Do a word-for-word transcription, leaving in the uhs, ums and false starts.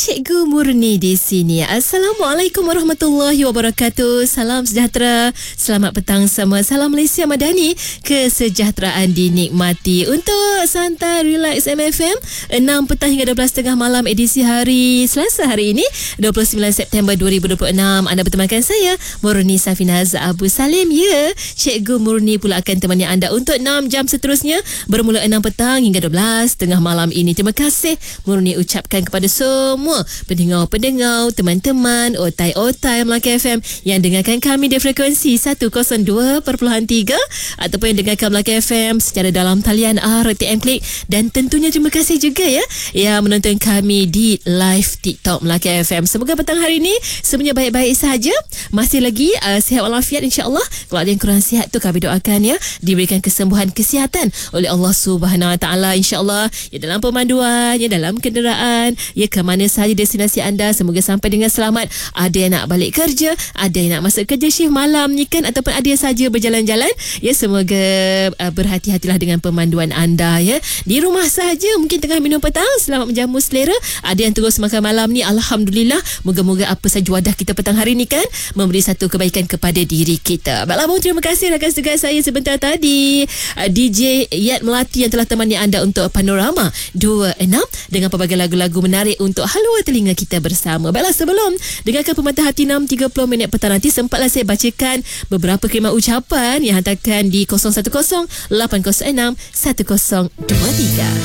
Cikgu Murni di sini. Assalamualaikum warahmatullahi wabarakatuh. Salam sejahtera. Selamat petang semua. Salam Malaysia Madani. Kesejahteraan dinikmati. Untuk santai relax M F M enam petang hingga dua belas tiga puluh malam edisi hari Selasa hari ini dua puluh sembilan September dua ribu dua puluh enam. Anda bertemankan saya Murni Safinaz Abu Salim. Ya, Cikgu Murni pula akan temani anda untuk enam jam seterusnya bermula enam petang hingga dua belas tiga puluh malam ini. Terima kasih Murni ucapkan kepada semua pendengar-pendengar, teman-teman otai-otai Melaka F M yang dengarkan kami di frekuensi seratus dua perpuluhan tiga ataupun yang dengarkan Melaka F M secara dalam talian R T M Klik, dan tentunya terima kasih juga ya yang menonton kami di live TikTok Melaka F M. Semoga petang hari ini semuanya baik-baik sahaja, masih lagi uh, sihat walafiat insya-Allah. Kalau ada yang kurang sihat tu kami doakan ya diberikan kesembuhan kesihatan oleh Allah Subhanahu Wa Taala insya-Allah, ya dalam pemanduan, ya dalam kenderaan, ya ke mana sahaja destinasi anda, semoga sampai dengan selamat. Ada yang nak balik kerja, ada yang nak masuk kerja shift malam ni kan, ataupun ada yang saja berjalan-jalan, ya semoga uh, berhati-hatilah dengan pemanduan anda ya. Di rumah sahaja mungkin tengah minum petang, selamat menjamu selera. Ada yang terus makan malam ni, alhamdulillah. Moga-moga apa saja wadah kita petang hari ni kan memberi satu kebaikan kepada diri kita. Baiklah, terima kasih rakan segar saya sebentar tadi, uh, D J Yat Melati yang telah temani anda untuk Panorama dua puluh enam dengan pelbagai lagu-lagu menarik untuk halua telinga kita bersama. Baiklah, sebelum dengarkan Pemantau Hati enam tiga puluh minit petang nanti, sempatlah saya bacakan beberapa kiriman ucapan yang hantarkan di kosong satu kosong lapan kosong enam satu kosong dua tiga.